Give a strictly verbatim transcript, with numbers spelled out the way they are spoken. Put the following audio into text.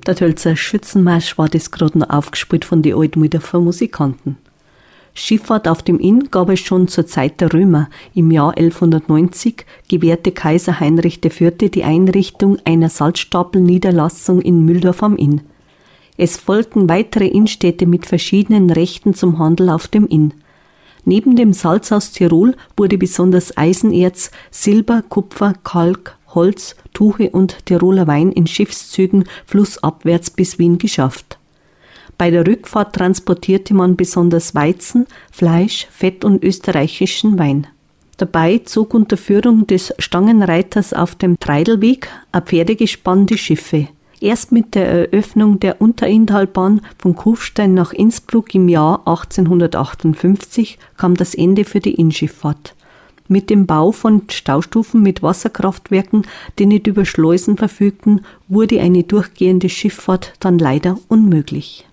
Der Tölzer Schützenmarsch war das gerade noch aufgespielt von den Altmühldafer Musikanten. Schifffahrt auf dem Inn gab es schon zur Zeit der Römer. Im Jahr elfhundertneunzig gewährte Kaiser Heinrich der Vierte die Einrichtung einer Salzstapelniederlassung in Mühldorf am Inn. Es folgten weitere Innstädte mit verschiedenen Rechten zum Handel auf dem Inn. Neben dem Salz aus Tirol wurde besonders Eisenerz, Silber, Kupfer, Kalk, Holz, Tuche und Tiroler Wein in Schiffszügen flussabwärts bis Wien geschafft. Bei der Rückfahrt transportierte man besonders Weizen, Fleisch, Fett und österreichischen Wein. Dabei zog unter Führung des Stangenreiters auf dem Treidelweg ein Pferdegespann die Schiffe. Erst mit der Eröffnung der Unterinntalbahn von Kufstein nach Innsbruck im Jahr achtzehnhundertachtundfünfzig kam das Ende für die Innschifffahrt. Mit dem Bau von Staustufen mit Wasserkraftwerken, die nicht über Schleusen verfügten, wurde eine durchgehende Schifffahrt dann leider unmöglich.